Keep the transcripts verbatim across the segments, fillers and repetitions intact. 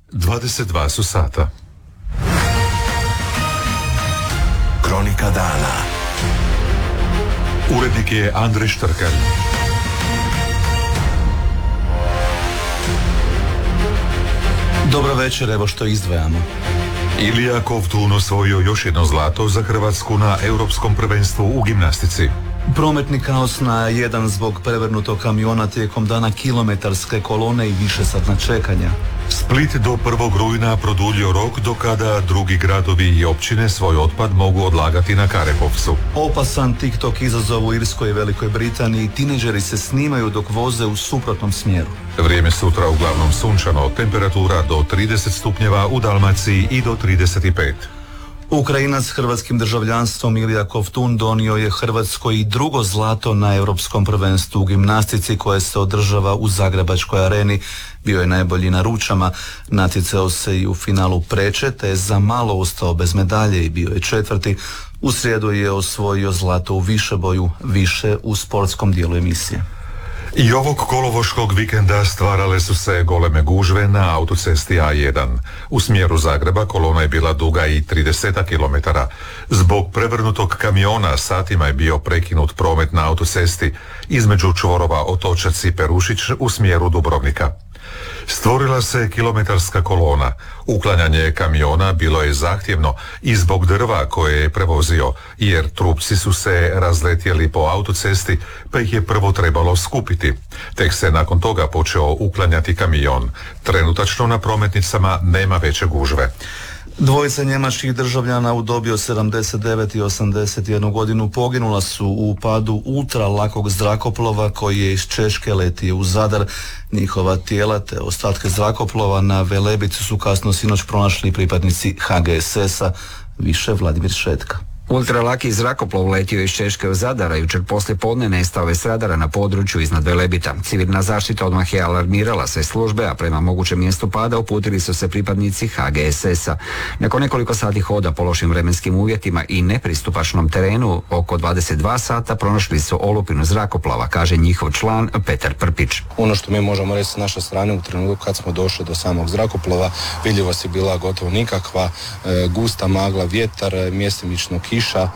dvadeset dva su sata. Kronika dana. Urednik je Andrej Štrkalj. Dobro večer, evo što izdvajamo. Ilija Kovtun osvojio još jedno zlato za Hrvatsku na Europskom prvenstvu u gimnastici. Prometni kaos na jedan zbog prevrnutog kamiona tijekom dana kilometarske kolone i višesatna čekanja. Split do prvog rujna produljio rok do kada drugi gradovi i općine svoj otpad mogu odlagati na Karepovcu. Opasan TikTok izazov u Irskoj i Velikoj Britaniji, tineđeri se snimaju dok voze u suprotnom smjeru. Vrijeme sutra uglavnom sunčano, temperatura do trideset stupnjeva u Dalmaciji i do trideset pet. Ukrajinac s hrvatskim državljanstvom Ilija Kovtun donio je Hrvatskoj i drugo zlato na Europskom prvenstvu u gimnastici koje se održava u Zagrebačkoj areni. Bio je najbolji na ručama, natjecao se i u finalu preče, te je za malo ostao bez medalje i bio je četvrti. U srijedu je osvojio zlato u višeboju, više u sportskom dijelu emisije. I ovog kolovoškog vikenda stvarale su se goleme gužve na autocesti A jedan. U smjeru Zagreba kolona je bila duga i trideset kilometara. Zbog prevrnutog kamiona satima je bio prekinut promet na autocesti između čvorova Otočac i Perušić u smjeru Dubrovnika. Stvorila se kilometarska kolona. Uklanjanje kamiona bilo je zahtjevno i zbog drva koje je prevozio, jer trupci su se razletjeli po autocesti, pa ih je prvo trebalo skupiti. Tek se nakon toga počeo uklanjati kamion. Trenutačno na prometnicama nema veće gužve. Dvojica njemačkih državljana u dobi od sedamdeset devet i osamdeset jednu godinu poginula su u padu ultralakog zrakoplova koji je iz Češke letio u Zadar. Njihova tijela te ostatke zrakoplova na Velebici su kasno sinoć pronašli pripadnici H G S S-a, više Vladimir Šetka. Ultralaki zrakoplov letio iz Češke u Zadar, a jučer poslije podne nestao je s radara na području iznad Velebita. Civilna zaštita odmah je alarmirala sve službe, a prema mogućem mjestu pada uputili su se pripadnici H G S S-a. Nakon nekoliko sati hoda po lošim vremenskim uvjetima i nepristupačnom terenu, oko dvadeset dva sata pronašli su olupinu zrakoplova, kaže njihov član Petar Prpić. Ono što mi možemo reći s naše strane u trenutku kad smo došli do samog zrakoplova, vidljivost je bila gotovo nikakva, e, gusta magla, vjetar, mjestimično kiša. Kiša,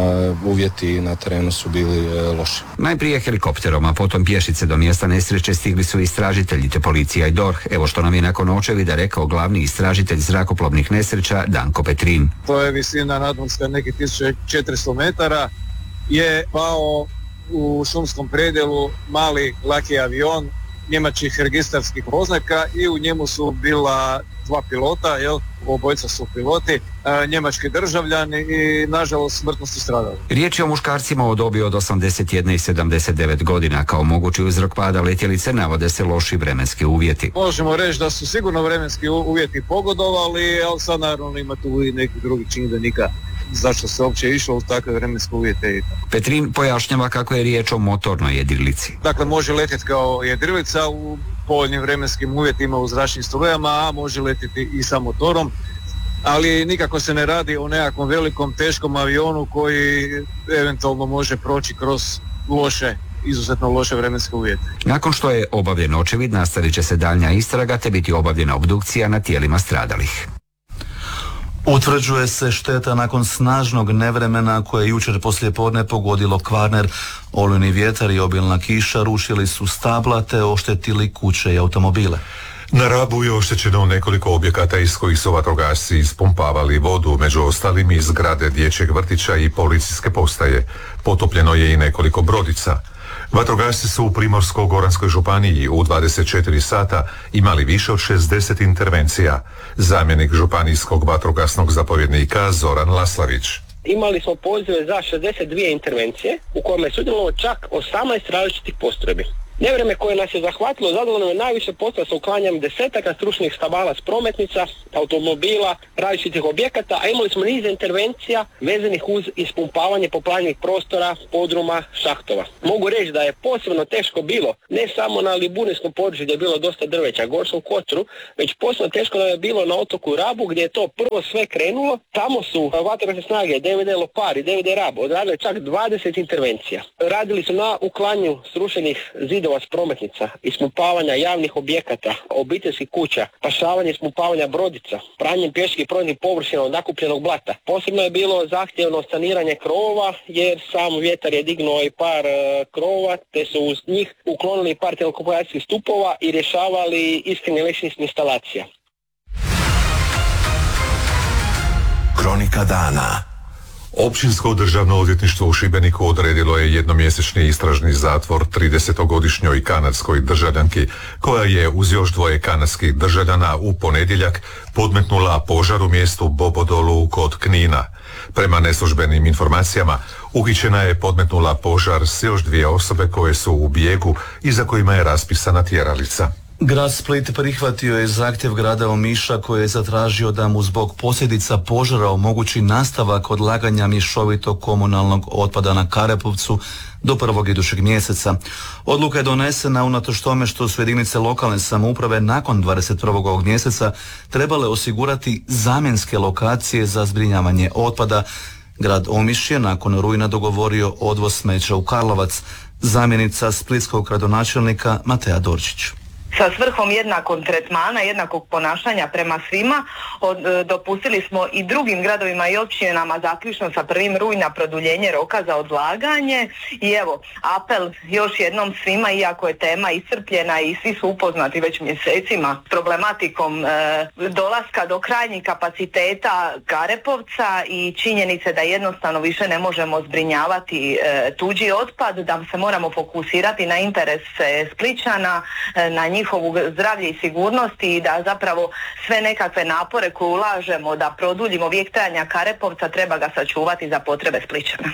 uvjeti na terenu su bili loši. Najprije helikopterom, a potom pješice do mjesta nesreće stigli su istražitelji te policija i D O R H. Evo što nam je nakon očevida rekao glavni istražitelj zrakoplovnih nesreća Danko Petrin. To je visina nadmorska nekih tisuću četiristo metara, je pao u šumskom predjelu mali laki avion njemačkih registarskih oznaka i u njemu su bila dva pilota, jel? Obojica su piloti, a, njemački državljani i nažalost smrtno su stradali. Riječ je o muškarcima u dobi od osamdeset jedne i sedamdeset devet godina. Kao mogući uzrok pada letjelice navode se loši vremenski uvjeti. Možemo reći da su sigurno vremenski uvjeti pogodovali, ali sad naravno ima tu i neki drugi čimbenika zašto se uopće išlo u takve vremenske uvjete. Petrin pojašnjava kako je riječ o motornoj jedrilici. Dakle, može letjeti kao jedrilica u povoljnim vremenskim uvjetima u zračnim strujama, a može letjeti i sa motorom, ali nikako se ne radi o nekakvom velikom, teškom avionu koji eventualno može proći kroz loše, izuzetno loše vremenske uvjete. Nakon što je obavljen očevid, nastavit će se daljnja istraga te biti obavljena obdukcija na tijelima stradalih. Utvrđuje se šteta nakon snažnog nevremena koje je jučer poslijepodne pogodilo Kvarner. Olujni vjetar i obilna kiša rušili su stabla te oštetili kuće i automobile. Na Rabu je oštećeno nekoliko objekata iz kojih su vatrogasci ispumpavali vodu, među ostalim iz zgrade dječjeg vrtića i policijske postaje. Potopljeno je i nekoliko brodica. Vatrogasci su u Primorsko-goranskoj županiji u dvadeset četiri sata imali više od šezdeset intervencija. Zamjenik županijskog vatrogasnog zapovjednika Zoran Laslavić. Imali smo pozive za šezdeset dvije intervencije u kojima je sudjelovalo čak osamnaest različitih postrojbi. Nevrijeme koje nas je zahvatilo zadovoljno je najviše posla sa uklanjanjem desetaka stručnih stabala s prometnica, automobila, različitih objekata, a imali smo niz intervencija vezanih uz ispumpavanje poplavljenih prostora, podruma, šahtova. Mogu reći da je posebno teško bilo ne samo na Liburnijskom području gdje je bilo dosta drveća, Gorskom Kotoru, već posebno teško da je bilo na otoku Rabu gdje je to prvo sve krenulo. Tamo su vatrogasne snage D V D Lopar i D V D Rab odradili čak dvadeset intervencija. Radili su na uklanju srušenih zidova brodova s prometnica, ismupavanja javnih objekata, obiteljskih kuća, pašavanje i ismupavanja brodica, pranjem pjeških prometnih površina od nakupljenog blata. Posebno je bilo zahtjevno saniranje krovova jer sam vjetar je dignuo i par e, krovova te su uz njih uklonili par telekomunikacijskih stupova i rješavali iskreni električnih instalacija. Kronika dana. Općinsko državno odvjetništvo u Šibeniku odredilo je jednomjesečni istražni zatvor tridesetogodišnjoj kanadskoj državljanki koja je uz još dvoje kanadskih državljana u ponedjeljak podmetnula požar u mjestu Bobodolu kod Knina. Prema neslužbenim informacijama, uhićena je podmetnula požar s još dvije osobe koje su u bijegu i za kojima je raspisana tjeralica. Grad Split prihvatio je zahtjev grada Omiša koji je zatražio da mu zbog posljedica požara omogući nastavak odlaganja mješovitog komunalnog otpada na Karepovcu do prvog idućeg mjeseca. Odluka je donesena unatoč tome što su jedinice lokalne samouprave nakon dvadeset prvog ovog mjeseca trebale osigurati zamjenske lokacije za zbrinjavanje otpada. Grad Omiš je nakon rujna dogovorio odvoz smeća u Karlovac. Zamjenica splitskog gradonačelnika Matea Dorčić. Sa svrhom jednakog tretmana, jednakog ponašanja prema svima, od, dopustili smo i drugim gradovima i općinama zaključno sa prvog rujna produljenje roka za odlaganje i evo, apel još jednom svima, iako je tema iscrpljena i svi su upoznati već mjesecima s problematikom e, dolaska do krajnjih kapaciteta Karepovca i činjenice da jednostavno više ne možemo zbrinjavati e, tuđi otpad, da se moramo fokusirati na interese Splićana, e, na njih njihovu zdravlje i sigurnosti i da zapravo sve nekakve napore koje ulažemo da produljimo vijek trajanja Karepovca treba ga sačuvati za potrebe Splićana.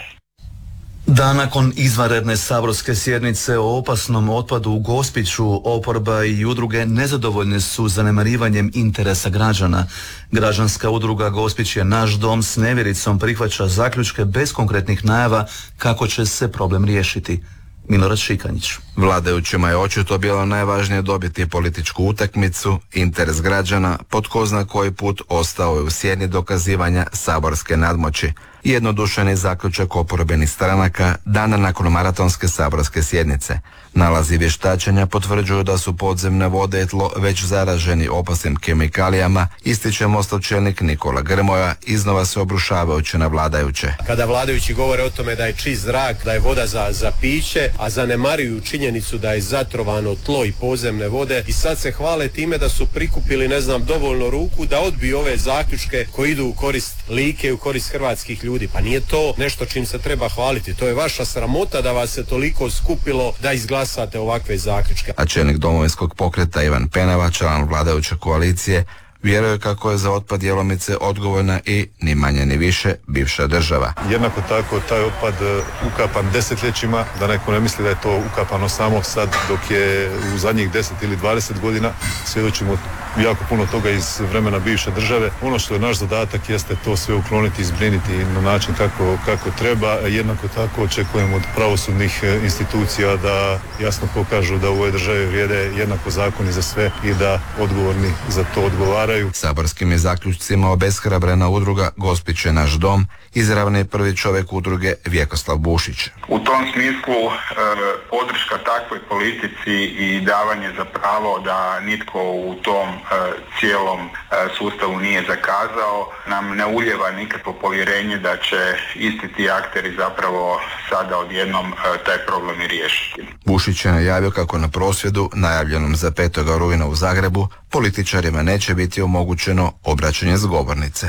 Da, nakon izvanredne saborske sjednice o opasnom otpadu u Gospiću, oporba i udruge nezadovoljne su zanemarivanjem interesa građana. Građanska udruga Gospić je naš dom s nevjericom prihvaća zaključke bez konkretnih najava kako će se problem riješiti. Milorad Šikanjić. Vladajućima je očito bilo najvažnije dobiti političku utakmicu, interes građana, pod ko zna koji put ostao je u sjeni dokazivanja saborske nadmoći. Jednodušeni zaključak oporbenih stranaka dana nakon maratonske saborske sjednice. Nalazi vještačenja potvrđuju da su podzemne vode i tlo već zaraženi opasnim kemikalijama, ističe Mostov čelnik Nikola Grmoja, iznova se obrušavajući na vladajuće. Kada vladajući govore o tome da je čist zrak, da je voda za, za piće, a zanemaruju činjenicu da je zatrovano tlo i podzemne vode i sad se hvale time da su prikupili, ne znam, dovoljno ruku da odbiju ove zaključke koji idu u korist Like i u korist hrvatskih ljudi. Pa nije to nešto čim se treba hvaliti. To je vaša sramota da vas se toliko skupilo da izglasate ovakve zaključke. A čelnik Domovinskog pokreta Ivan Penava, član vladajuće koalicije, vjeruje kako je za otpad Jelomice odgovorna i ni manje ni više bivša država. Jednako tako taj otpad ukapan desetljećima, da neko ne misli da je to ukapano samo sad dok je u zadnjih deset ili dvadeset godina, svjedočimo jako puno toga iz vremena bivše države. Ono što je naš zadatak jeste to sve ukloniti i zbriniti na način kako, kako treba. Jednako tako očekujemo od pravosudnih institucija da jasno pokažu da u ovoj državi vrijede jednako zakoni za sve i da odgovorni za to odgovaraju. Saborskim je zaključcima obeshrabrena udruga Gospić je naš dom, izravno je prvi čovjek udruge Vjekoslav Bušić. U tom smislu e, podrška takvoj politici i davanje za pravo da nitko u tom e, cijelom e, sustavu nije zakazao nam ne ulijeva nikakvo povjerenje da će isti ti akteri zapravo sada odjednom e, taj problem i riješiti. Bušić je najavio kako na prosvjedu najavljenom za petog rujna u Zagrebu političarima neće biti omogućeno obraćanje s govornice.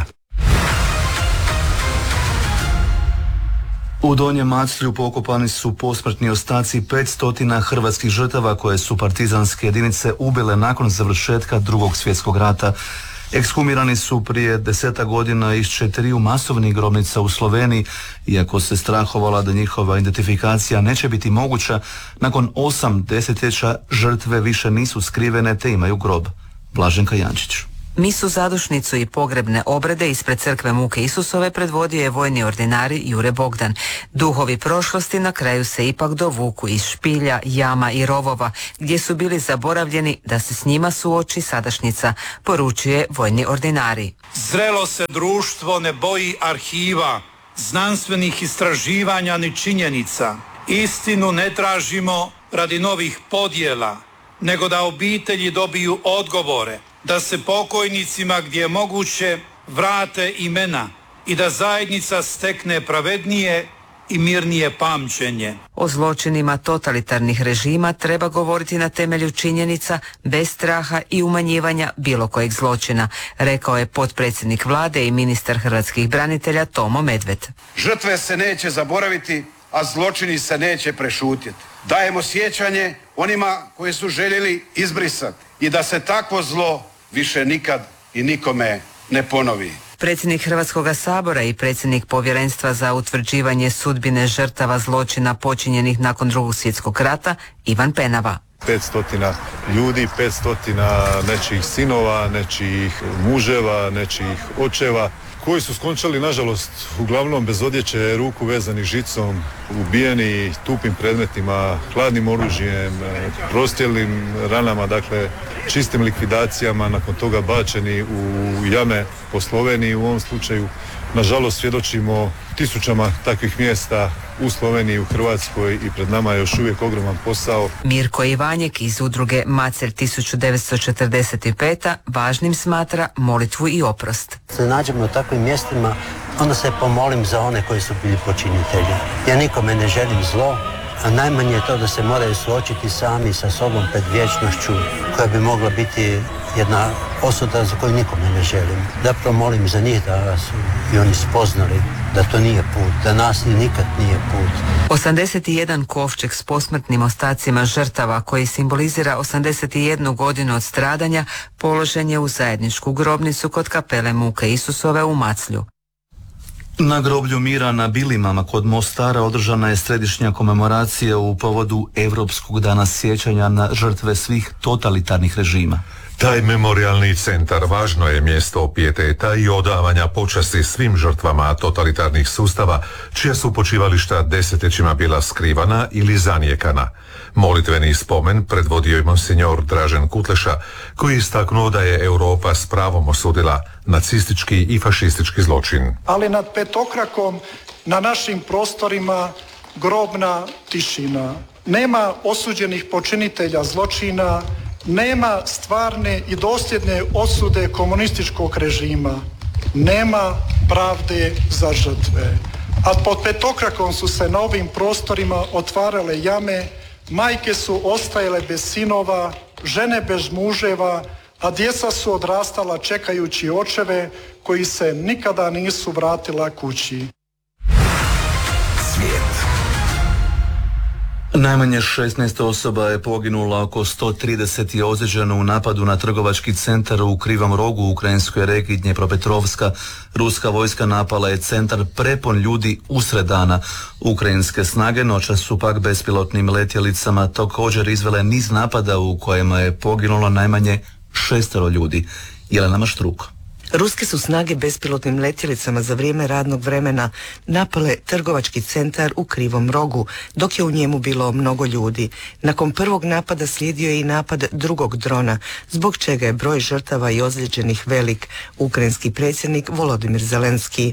U Donjem Maclju pokopani su posmrtni ostaci petsto hrvatskih žrtava koje su partizanske jedinice ubile nakon završetka Drugog svjetskog rata. Ekshumirani su prije deseta godina iz četiriju masovnih grobnica u Sloveniji, iako se strahovala da njihova identifikacija neće biti moguća, nakon osam desetljeća žrtve više nisu skrivene te imaju grob. Blaženka Jančić. Misu zadušnicu i pogrebne obrede ispred crkve Muke Isusove predvodio je vojni ordinari Jure Bogdan. Duhovi prošlosti na kraju se ipak dovuku iz špilja, jama i rovova, gdje su bili zaboravljeni da se s njima suoči sadašnjica, poručuje vojni ordinari. Zrelo se društvo ne boji arhiva, znanstvenih istraživanja ni činjenica. Istinu ne tražimo, radi novih podjela, nego da obitelji dobiju odgovore, da se pokojnicima gdje je moguće vrate imena i da zajednica stekne pravednije i mirnije pamćenje. O zločinima totalitarnih režima treba govoriti na temelju činjenica, bez straha i umanjivanja bilo kojeg zločina, rekao je potpredsjednik vlade i ministar hrvatskih branitelja Tomo Medved. Žrtve se neće zaboraviti, a zločini se neće prešutjeti. Dajemo sjećanje onima koji su željeli izbrisati i da se takvo zlo više nikad i nikome ne ponovi. Predsjednik Hrvatskog sabora i predsjednik Povjerenstva za utvrđivanje sudbine žrtava zločina počinjenih nakon Drugog svjetskog rata Ivan Penava. petstotina ljudi, petstotina nečijih sinova, nečijih muževa, nečijih očeva, koji su skončali, nažalost, uglavnom bez odjeće, ruku vezanih žicom, ubijeni tupim predmetima, hladnim oružjem, prostjelim ranama, dakle, čistim likvidacijama, nakon toga bačeni u jame po Sloveniji u ovom slučaju. Nažalost, svjedočimo tisućama takvih mjesta u Sloveniji, u Hrvatskoj i pred nama je još uvijek ogroman posao. Mirko Ivanjek iz udruge Macelj tisuću devetsto četrdeset pet. važnim smatra molitvu i oprost. Se nađemo u takvim mjestima, onda se pomolim za one koji su bili počinitelji. Ja nikome ne želim zlo, a najmanje je to da se moraju suočiti sami sa sobom pred vječnošću, koja bi mogla biti jedna osuda za koju nikome ne želim. Da promolim za njih da su i oni spoznali da to nije put, da nasilje nikad nije put. osamdeset jedan kovčeg s posmrtnim ostacima žrtava koji simbolizira osamdeset jednu godinu od stradanja položen je u zajedničku grobnicu kod kapele Muke Isusove u Maclju. Na groblju mira na Bilimama kod Mostara održana je središnja komemoracija u povodu Europskog dana sjećanja na žrtve svih totalitarnih režima. Taj memorijalni centar važno je mjesto pijeteta i odavanja počasti svim žrtvama totalitarnih sustava, čija su počivališta desetljećima bila skrivana ili zanijekana. Molitveni spomen predvodio je monsignor Dražen Kutleša, koji je istaknuo da je Europa s pravom osudila nacistički i fašistički zločin. Ali nad petokrakom na našim prostorima grobna tišina. Nema osuđenih počinitelja zločina, nema stvarne i dosljedne osude komunističkog režima, nema pravde za žrtve. A pod petokrakom su se na ovim prostorima otvarale jame, majke su ostajale bez sinova, žene bez muževa, a djeca su odrastala čekajući očeve koji se nikada nisu vratila kući. Svijet. Najmanje šesnaest osoba je poginula, oko sto trideset je ozlijeđeno u napadu na trgovački centar u Krivom Rogu u ukrajinskoj regiji Dnjepropetrovska. Ruska vojska napala je centar prepun ljudi usred dana. Ukrajinske snage noćas su pak bespilotnim letjelicama također izvele niz napada u kojima je poginulo najmanje šestero ljudi. Jelena Maštruko. Ruske su snage bespilotnim letjelicama za vrijeme radnog vremena napale trgovački centar u Krivom Rogu, dok je u njemu bilo mnogo ljudi. Nakon prvog napada slijedio je i napad drugog drona, zbog čega je broj žrtava i ozlijeđenih velik. Ukrajinski predsjednik Volodimir Zelenski.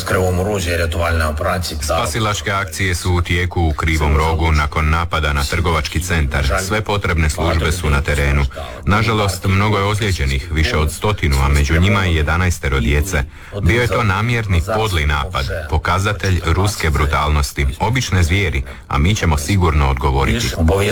Spasilačke akcije su u tijeku u Krivom Rogu nakon napada na trgovački centar. Sve potrebne službe su na terenu. Nažalost, mnogo je ozlijeđenih, više od stotinu, a među njima i jedanaestero djece. Bio je to namjerni podli napad, pokazatelj ruske brutalnosti, obične zvijeri, a mi ćemo sigurno odgovoriti.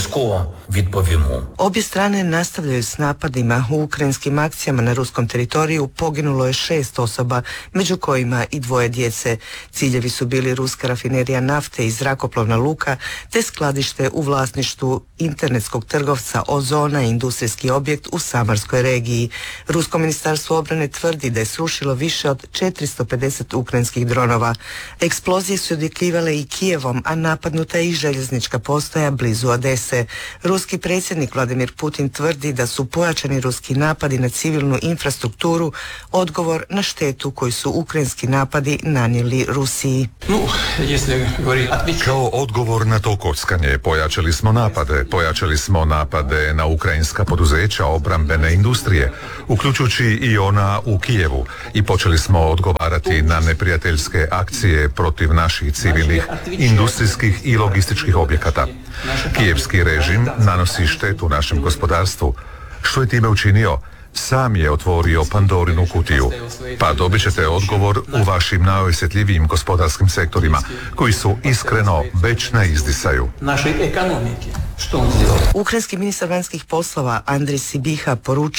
Obje strane nastavljaju s napadima. U ukrajinskim akcijama na ruskom teritoriju poginulo je šest osoba, među kojima i dvoje djece. Ciljevi su bili ruska rafinerija nafte i zrakoplovna luka, te skladište u vlasništvu internetskog trgovca Ozona i industrijski objekt u Samarskoj regiji. Rusko ministarstvo obrane tvrdi da je srušilo više od četiristo pedeset ukrajinskih dronova. Eksplozije su odjekivale i Kijevom, a napadnuta je i željeznička postaja blizu Odese. Ruski predsjednik Vladimir Putin tvrdi da su pojačani ruski napadi na civilnu infrastrukturu odgovor na štetu koju su ukrajinski napadi nanijeli Rusiji. Kao odgovor na to kockanje pojačali smo napade, pojačali smo napade na ukrajinska poduzeća obrambene industrije, uključujući i ona u Kijevu. Kijevu i počeli smo odgovarati na neprijateljske akcije protiv naših civilnih, industrijskih i logističkih objekata. Kijevski režim nanosi štetu našem gospodarstvu. Što je time učinio? Sam je otvorio Pandorinu kutiju. Pa dobit ćete odgovor u vašim najosjetljivijim gospodarskim sektorima, koji su iskreno već na izdisaju. Ukrajinski ministar vanjskih poslova Andrij Sibiha poručio